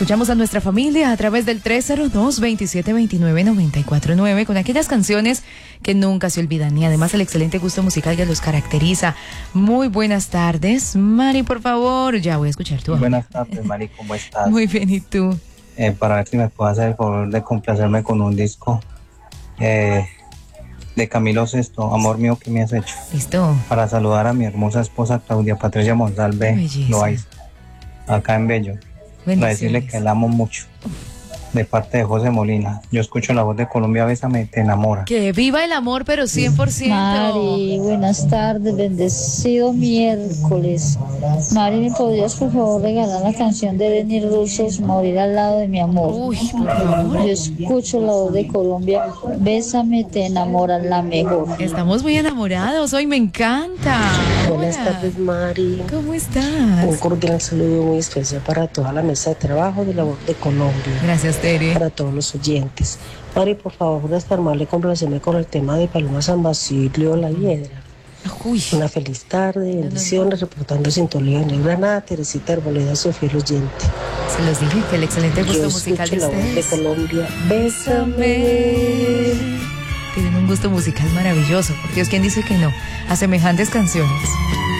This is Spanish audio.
Escuchamos a nuestra familia a través del 302-2729-949 con aquellas canciones que nunca se olvidan y además el excelente gusto musical que los caracteriza. Muy buenas tardes, Mari, por favor. Ya voy a escuchar tu audio. Buenas tardes, Mari, ¿cómo estás? Muy bien, ¿y tú? Para ver si me puedo hacer el favor de complacerme con un disco de Camilo Sesto, Amor Mío, ¿qué me has hecho? Listo. Para saludar a mi hermosa esposa Claudia Patricia Monsalve Loaiza, acá en Bello. Para decirle que la amo mucho. De parte de José Molina. Yo escucho la voz de Colombia, Bésame, te enamora. Que viva el amor, pero 100%. Mari, buenas tardes, bendecido miércoles. Mari, ¿me podrías por favor regalar la canción de Benny Rusos, Morir al lado de mi amor? Uy, por favor. Yo escucho la voz de Colombia, Bésame, te enamora, la mejor. Estamos muy enamorados, hoy me encanta. Buenas Hola. tardes, Mari. ¿Cómo estás? Un cordial saludo muy especial para toda la mesa de trabajo de la voz de Colombia. Gracias, Tere. Para todos los oyentes. Mari, por favor, desarmarle, complacerme con el tema de Paloma San Basilio, La Hiedra. Uy. Una feliz tarde, bendiciones, reportando Sintonía en el Granada, Teresita Arboleda, su fiel oyente. Se los dije que el excelente gusto Yo musical de escucho la voz de ustedes. Colombia, Bésame. Tienen un gusto musical maravilloso. Por Dios, ¿quién dice que no? A semejantes canciones.